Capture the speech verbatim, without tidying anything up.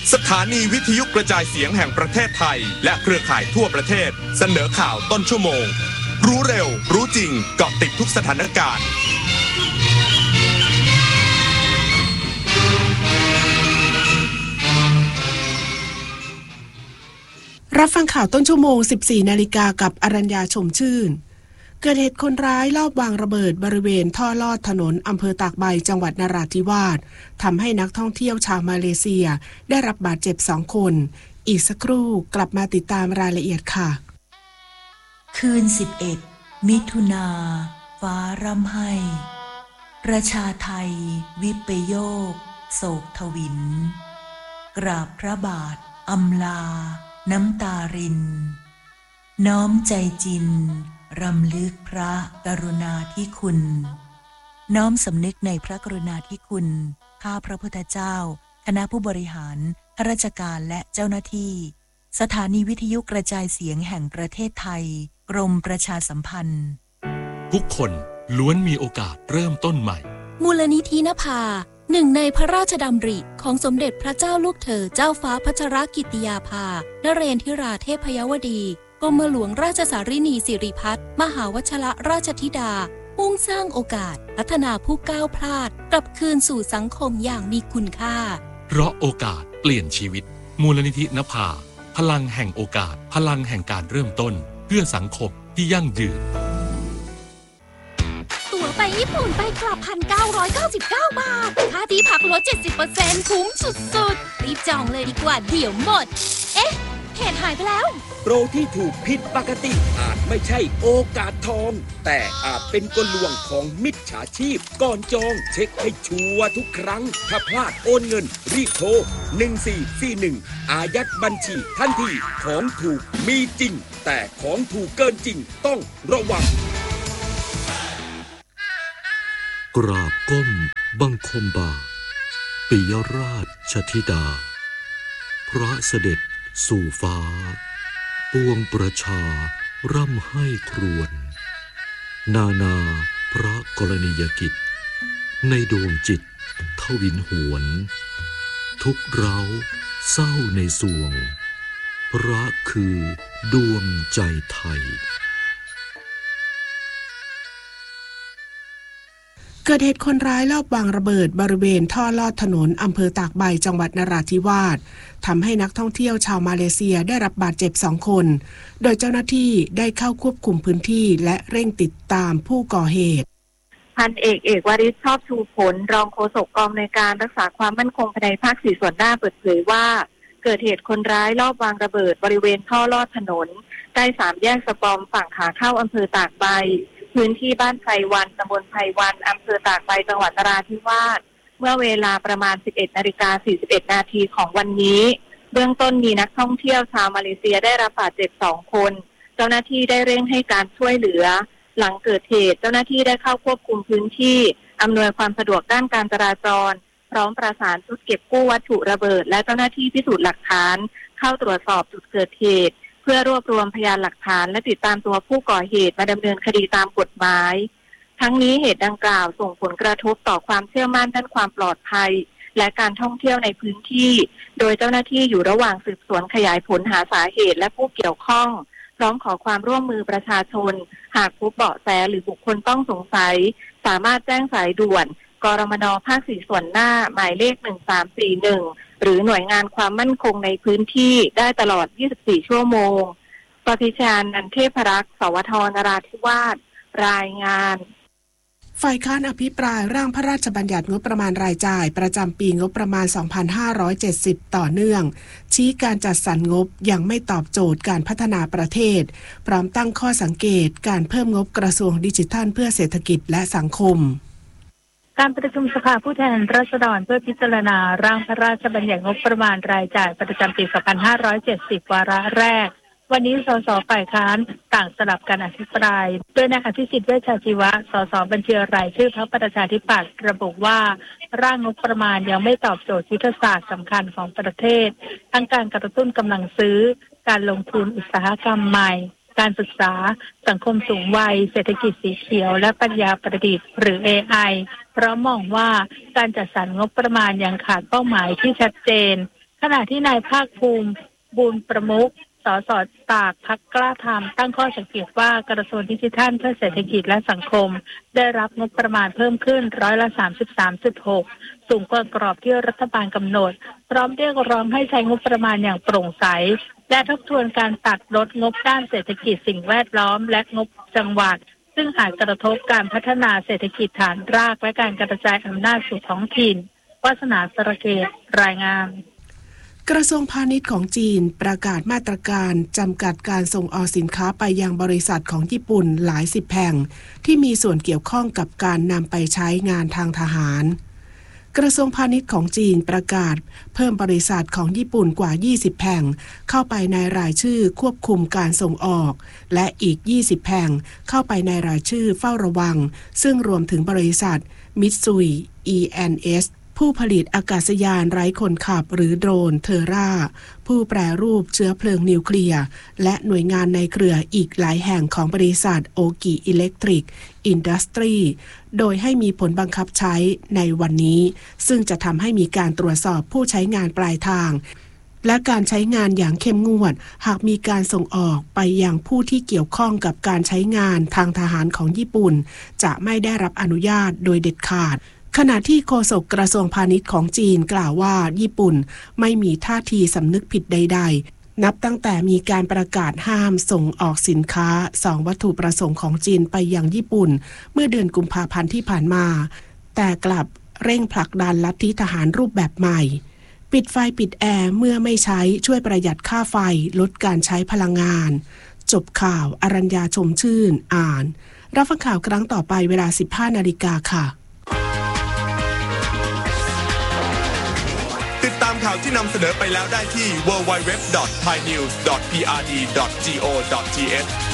สถานีวิทยุกระจายเสียงแห่งประเทศไทยและเครือข่ายทั่วประเทศเสนอข่าวต้นชั่วโมงรู้เร็วรู้จริงเกาะติดทุกสถานการณ์รับฟังข่าวต้นชั่วโมง สิบสี่นาฬิกากับอรัญญาชมชื่นเกิดเหตุคนร้ายลอบวางระเบิดบริเวณท่อลอดถนนอำเภอตากใบจังหวัดนราธิวาสทำให้นักท่องเที่ยวชาวมาเลเซียได้รับบาดเจ็บสองคนอีกสักครู่กลับมาติดตามรายละเอียดค่ะคืนสิบเอ็ดมิถุนาฟ้าร่ำไห้ประชาไทยวิปโยคโศกทวินกราบพระบาทอำลาน้ำตารินน้อมใจจินรำลึกพระกรุณาธิคุณน้อมสำนึกในพระกรุณาธิคุณข้าพระพุทธเจ้าคณะผู้บริหารข้าราชการและเจ้าหน้าที่สถานีวิทยุกระจายเสียงแห่งประเทศไทยกรมประชาสัมพันธ์ทุกคนล้วนมีโอกาสเริ่มต้นใหม่มูลนิธินภาหนึ่งในพระราชดำริของสมเด็จพระเจ้าลูกเธอเจ้าฟ้าพัชรกิติยาภานเรนทิราเทพยวดีกรมหลวงราชสารินีสิริพัฒน์มหาวชรราชธิดามุ่งสร้างโอกาสพัฒนาผู้ก้าวพลาดกลับคืนสู่สังคมอย่างมีคุณค่าเพราะโอกาสเปลี่ยนชีวิตมูลนิธินภาพลังแห่งโอกาสพลังแห่งการเริ่มต้นเพื่อสังคมที่ยั่งยืนตั๋วไปญี่ปุ่นไปกลับ หนึ่งพันเก้าร้อยเก้าสิบเก้า บาทค่าที่พักลด เจ็ดสิบเปอร์เซ็นต์ คุ้มสุดๆรีบจองเลยดีกว่าเดี๋ยวหมดเอ๊ะเพจหายไปแล้วโปรที่ถูกผิดปกติอาจไม่ใช่โอกาสทองแต่อาจเป็นกลลวงของมิจฉาชีพก่อนจองเช็คให้ชัวร์ทุกครั้งถ้าพลาดโอนเงินรีบโทรหนึ่งสี่สี่หนึ่งอายัดบัญชีทันทีของถูกมีจริงแต่ของถูกเกินจริงต้องระวังกราบก้มบังคมบาทปิยราชธิดาพระเสด็จสู่ฟ้าปวงประชาร่ำไห้ครวญนานาพระกรณียกิจในดวงจิตทวินหวนทุกเร้าเศร้าในสวงพระคือดวงใจไทยเกิดเหตุคนร้ายลอบวางระเบิดบริเวณท่อลอดถนนอำเภอตากใบจังหวัดนราธิวาสทำให้นักท่องเที่ยวชาวมาเลเซียได้รับบาดเจ็บสองคนโดยเจ้าหน้าที่ได้เข้าควบคุมพื้นที่และเร่งติดตามผู้ก่อเหตุพันเอกเอกวริศชอบชูผลรองโฆษกกองในการรักษาความมั่นคงภายในภาคสี่ส่วนหน้าเปิดเผยว่าเกิดเหตุคนร้ายลอบวางระเบิดบริเวณท่อลอดถนนใกล้สามแยกสปอมฝั่งขาเข้าอำเภอตากใบพื้นที่บ้านไพรวันตำบลไพรวันอำเภอตากใบจังหวัดนราธิวาสเมื่อเวลาประมาณ สิบเอ็ดนาฬิกาสี่สิบเอ็ดนาทีของวันนี้เบื้องต้นมีนักท่องเที่ยวชาวมาเลเซียได้รับบาดเจ็บสองคนเจ้าหน้าที่ได้เร่งให้การช่วยเหลือหลังเกิดเหตุเจ้าหน้าที่ได้เข้าควบคุมพื้นที่อำนวยความสะดวกด้านการจราจรพร้อมประสานชุดเก็บกู้วัตถุระเบิดและเจ้าหน้าที่พิสูจน์หลักฐานเข้าตรวจสอบจุดเกิดเหตุเพื่อรวบรวมพยานหลักฐานและติดตามตัวผู้ก่อเหตุมาดำเนินคดีตามกฎหมายทั้งนี้เหตุดังกล่าวส่งผลกระทบต่อความเชื่อมั่นด้านความปลอดภัยและการท่องเที่ยวในพื้นที่โดยเจ้าหน้าที่อยู่ระหว่างสืบสวนขยายผลหาสาเหตุและผู้เกี่ยวข้องพร้อมขอความร่วมมือประชาชนหากพบเบาะแสหรือบุคคลต้องสงสัยสามารถแจ้งสายด่วนกรมน.ภาคสี่ส่วนหน้าหมายเลขหนึ่งสามสี่หนึ่งหรือหน่วยงานความมั่นคงในพื้นที่ได้ตลอดยี่สิบสี่ชั่วโมงปฏิชานันเทพรักษ์สวทนราธิวาสรายงานฝ่ายค้านอภิปรายร่างพระราชบัญญัติงบประมาณรายจ่ายประจำปีงบประมาณ สองพันห้าร้อยเจ็ดสิบ ต่อเนื่องชี้การจัดสรรงบยังไม่ตอบโจทย์การพัฒนาประเทศพร้อมตั้งข้อสังเกตการเพิ่มงบกระทรวงดิจิทัลเพื่อเศรษฐกิจและสังคมการประชุมสภาผู้แทนราษฎรเพื่อพิจารณาร่างพระราชบัญญัติงบประมาณรายจ่ายประจำปี สองพันห้าร้อยเจ็ดสิบ วาระแรกวันนี้สสฝ่ายค้านต่างสลับกันอภิปรายโดยนายอภิสิทธิ์เวชชาชีวะสสบัญชีรายชื่อพรรคประชาธิปัตย์ระบุว่าร่างงบประมาณยังไม่ตอบโจทย์ยุทธศาสตร์สำคัญของประเทศทั้งการกระตุ้นกำลังซื้อการลงทุนอุตสาหกรรมใหม่การศึกษาสังคมสูงวัยเศรษฐกิจสีเขียวและปัญญาประดิษฐ์หรือ เอ ไอ เพราะมองว่าการจัดสรรงบประมาณยังขาดเป้าหมายที่ชัดเจนขณะที่นายภาคภูมิบูรณ์ประมุขสสตากพรรคกล้าธรรมตั้งข้อสังเกตว่ากระทรวงดิจิทัลเพื่อเศรษฐกิจและสังคมได้รับงบประมาณเพิ่มขึ้นร้อยละ สามสิบสามจุดหก สูงกว่ากรอบที่รัฐบาลกำหนดพร้อมเรียกร้องให้ใช้งบประมาณอย่างโปร่งใสและทบทวนการตัดลดงบด้านเศรษฐกิจสิ่งแวดล้อมและงบจังหวัดซึ่งอาจกระทบการพัฒนาเศรษฐกิจฐานรากและการกระจายอำนาจสู่ท้องถิ่นวาสนาสระเกตรายงานกระทรวงพาณิชย์ของจีนประกาศมาตรการจำกัดการส่งออกสินค้าไปยังบริษัทของญี่ปุ่นหลายสิบแห่งที่มีส่วนเกี่ยวข้องกับการนำไปใช้งานทางทหารกระทรวงพาณิชย์ของจีนประกาศเพิ่มบริษัทของญี่ปุ่นกว่ายี่สิบแห่งเข้าไปในรายชื่อควบคุมการส่งออกและอีกยี่สิบแห่งเข้าไปในรายชื่อเฝ้าระวังซึ่งรวมถึงบริษัทมิตซุย อี เอ็น เอสผู้ผลิตอากาศยานไร้คนขับหรือโดรนเทอร่าผู้แปรรูปเชื้อเพลิงนิวเคลียร์และหน่วยงานในเครืออีกหลายแห่งของบริษัทโอกิอิเล็กทริกอินดัสทรีโดยให้มีผลบังคับใช้ในวันนี้ซึ่งจะทำให้มีการตรวจสอบผู้ใช้งานปลายทางและการใช้งานอย่างเข้มงวดหากมีการส่งออกไปยังผู้ที่เกี่ยวข้องกับการใช้งานทางทหารของญี่ปุ่นจะไม่ได้รับอนุญาตโดยเด็ดขาดขณะที่โฆษกกระทรวงพาณิชย์ของจีนกล่าวว่าญี่ปุ่นไม่มีท่าทีสำนึกผิดใดๆนับตั้งแต่มีการประกาศห้ามส่งออกสินค้าสองวัตถุประสงค์ของจีนไปยังญี่ปุ่นเมื่อเดือนกุมภาพันธ์ที่ผ่านมาแต่กลับเร่งผลักดันลัทธิทหารรูปแบบใหม่ปิดไฟปิดแอร์เมื่อไม่ใช้ช่วยประหยัดค่าไฟลดการใช้พลังงานจบข่าวอรัญญาชมชื่นอ่านรับฟังข่าวครั้งต่อไปเวลา สิบห้านาฬิกาค่ะติดตามข่าวที่นำเสนอไปแล้วได้ที่ ดับเบิลยู ดับเบิลยู ดับเบิลยู ดอท ไทยนิวส์ ดอท พี อาร์ ดี ดอท จี โอ ดอท ที เอช